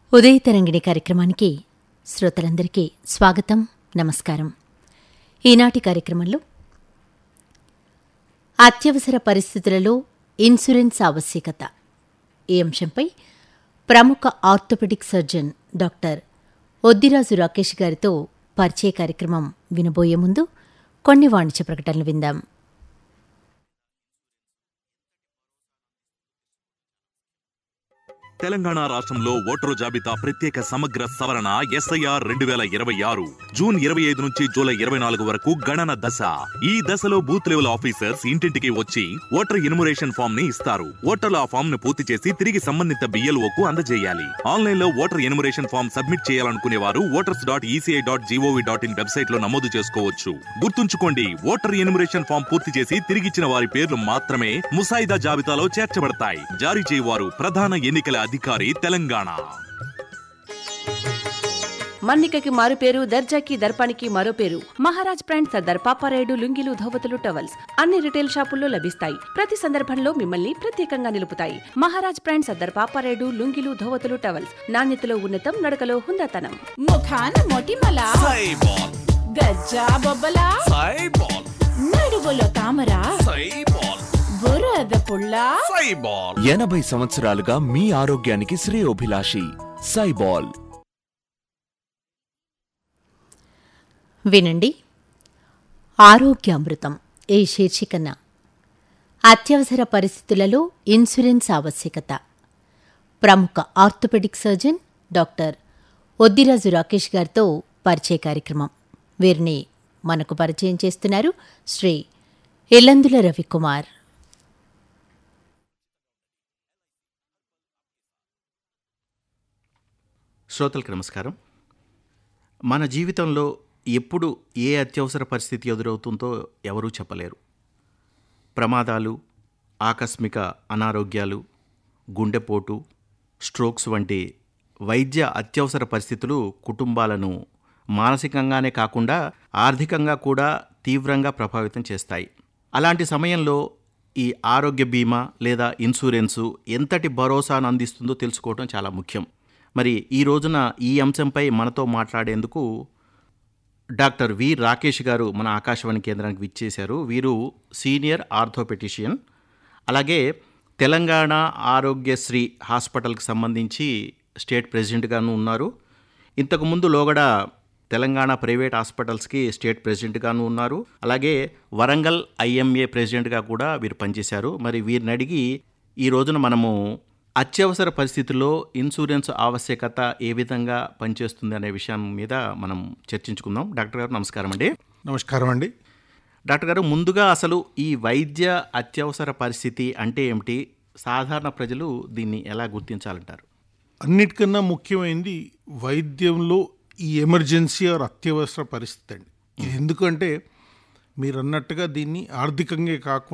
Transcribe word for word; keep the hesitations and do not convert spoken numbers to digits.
ఉదయ తరంగిణి కార్యక్రమానికి శ్రోతలందరికీ స్వాగతం, నమస్కారం. ఈనాటి కార్యక్రమంలో అత్యవసర పరిస్థితులలో ఇన్సూరెన్స్ ఆవశ్యకత ఈ అంశంపై ప్రముఖ orthopaedic surgeon doctor Oddiraju Rakesh గారితో పరిచయ కార్యక్రమం వినబోయే ముందు కొన్ని వాణిజ్య ప్రకటనలు విందాం. తెలంగాణ రాష్ట్రంలో ఓటరు జాబితా ప్రత్యేక సమగ్ర సవరణ ఎస్ఐఆర్ రెండు వేల ఇరవై ఆరు జూన్ ఇరవై ఐదు నుంచి జూలై ఇరవై నాలుగు వరకు గణన దశ. ఈ దశలో బూత్ లెవెల్ ఆఫీసర్స్ ఇంటింటికి వచ్చి ఓటర్ ఎన్యుమరేషన్ ఫామ్ ని ఇస్తారు. ఓటర్లు ఆ ఫామ్ ను పూర్తి చేసి తిరిగి సంబంధిత బిఎల్ఓకు అందజేయాలి. ఆన్లైన్ లో ఓటర్ ఎన్యుమరేషన్ ఫామ్ సబ్మిట్ చేయాలనుకునే వారు voters dot ECI dot GOV dot in website లో నమోదు చేసుకోవచ్చు. గుర్తుంచుకోండి, ఓటర్ ఎన్యుమరేషన్ ఫామ్ పూర్తి చేసి తిరిగిచ్చిన వారి పేర్లు మాత్రమే ముసాయిదా జాబితాలో చేర్చబడతాయి. జారీ చేయవారు ప్రధాన ఎన్నికల అధికారి, తెలంగాణ. మన్నికకి మారు పేరు, దర్జాకి దర్పానికి మరో పేరు. మహారాజ్ బ్రాండ్ సర్దార్ పాపారాయుడు లుంగీలు, ధోవతులు, టవల్స్ అన్ని రిటైల్ షాపుల్లో లభిస్తాయి. ప్రతి సందర్భంలో మిమ్మల్ని ప్రత్యేకంగా నిలుపుతాయి. మహారాజ్ బ్రాండ్ సర్దార్ పాపారాయుడు లుంగీలు, ధోవతులు, టవల్స్ నాణ్యతలో ఉన్నతం, నడకలో హుందాతనం. ముఖాన మొటిమల సైబాల్, గజ్జా బొబ్బల సైబాల్, నడువులో తామర సైబాల్, బురద పుల్ల సైబాల్. ఎనభై సంవత్సరాలుగా మీ ఆరోగ్యానికి శ్రేయోభిలాషి సైబాల్. వినండి, ఆరోగ్యామృతం ఈ శీర్షికన అత్యవసర పరిస్థితులలో ఇన్సూరెన్స్ ఆవశ్యకత ప్రముఖ orthopaedic surgeon doctor Oddiraju Rakesh గారితో పరిచయ కార్యక్రమం. వీరిని మనకు పరిచయం చేస్తున్నారు శ్రీ ఎల్లందుల రవికుమార్. శ్రోతలకు నమస్కారం. మన జీవితంలో ఎప్పుడు ఏ అత్యవసర పరిస్థితి ఎదురవుతుందో ఎవరూ చెప్పలేరు. ప్రమాదాలు, ఆకస్మిక అనారోగ్యాలు, గుండెపోటు, స్ట్రోక్స్ వంటి వైద్య అత్యవసర పరిస్థితులు కుటుంబాలను మానసికంగానే కాకుండా ఆర్థికంగా కూడా తీవ్రంగా ప్రభావితం చేస్తాయి. అలాంటి సమయంలో ఈ ఆరోగ్య బీమా లేదా ఇన్సూరెన్సు ఎంతటి భరోసాను అందిస్తుందో తెలుసుకోవడం చాలా ముఖ్యం. మరి ఈ రోజున ఈ అంశంపై మనతో మాట్లాడేందుకు డాక్టర్ వి రాకేష్ గారు మన ఆకాశవాణి కేంద్రానికి విచ్చేశారు. వీరు సీనియర్ ఆర్థోపెటిషియన్, అలాగే తెలంగాణ ఆరోగ్యశ్రీ హాస్పిటల్కి సంబంధించి స్టేట్ ప్రెసిడెంట్గాను ఉన్నారు. ఇంతకుముందు లోగడ తెలంగాణ ప్రైవేట్ హాస్పిటల్స్కి స్టేట్ ప్రెసిడెంట్గాను ఉన్నారు. అలాగే వరంగల్ ఐఎంఏ ప్రెసిడెంట్గా కూడా వీరు పనిచేశారు. మరి వీరిని అడిగి ఈ రోజున మనము అత్యవసర పరిస్థితుల్లో ఇన్సూరెన్స్ ఆవశ్యకత ఏ విధంగా పనిచేస్తుంది అనే విషయం మీద మనం చర్చించుకుందాం. డాక్టర్ గారు నమస్కారం అండి. నమస్కారం అండి. డాక్టర్ గారు, ముందుగా అసలు ఈ వైద్య అత్యవసర పరిస్థితి అంటే ఏమిటి? సాధారణ ప్రజలు దీన్ని ఎలా గుర్తించాలంటారు? అన్నిటికన్నా ముఖ్యమైనది వైద్యంలో ఈ ఎమర్జెన్సీ ఆర్ అత్యవసర పరిస్థితి అండి. ఇది ఎందుకంటే మీరు అన్నట్టుగా దీన్ని ఆర్థికంగా కాకుండా